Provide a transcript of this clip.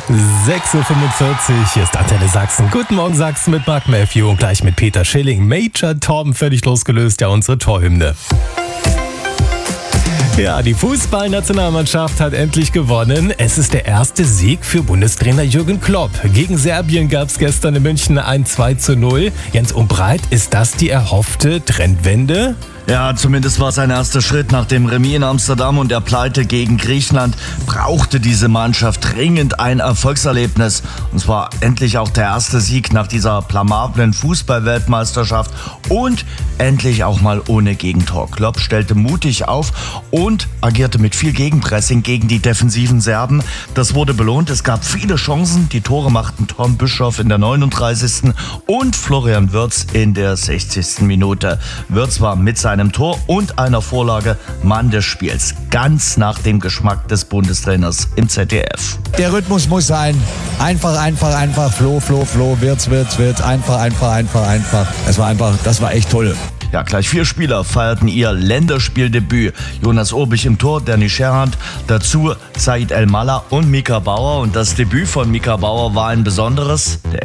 6.45 Uhr, hier ist Antenne Sachsen. Guten Morgen Sachsen mit Mark Matthew und gleich mit Peter Schilling. Major Tom, völlig losgelöst, ja unsere Torhymne. Ja, die Fußballnationalmannschaft hat endlich gewonnen. Es ist der erste Sieg für Bundestrainer Jürgen Klopp. Gegen Serbien gab es gestern in München ein 2:0. Jens Umbreit, ist das die erhoffte Trendwende? Ja, zumindest war es ein erster Schritt. Nach dem Remis in Amsterdam und der Pleite gegen Griechenland brauchte diese Mannschaft dringend ein Erfolgserlebnis. Und zwar endlich auch der erste Sieg nach dieser blamablen Fußball-Weltmeisterschaft und endlich auch mal ohne Gegentor. Klopp stellte mutig auf und agierte mit viel Gegenpressing gegen die defensiven Serben. Das wurde belohnt. Es gab viele Chancen. Die Tore machten Tom Bischoff in der 39. und Florian Wirtz in der 60. Minute. Wirtz war mit seinem Tor und einer Vorlage Mann des Spiels. Ganz nach dem Geschmack des Bundestrainers im ZDF. Der Rhythmus muss sein. Einfach. Flo. Wirtz. Einfach. Das war echt toll. Ja, gleich 4 Spieler feierten ihr Länderspieldebüt. Jonas Urbich im Tor, Danny Scherhand, dazu Said El Mallah und Mika Bauer. Und das Debüt von Mika Bauer war ein besonderes. Der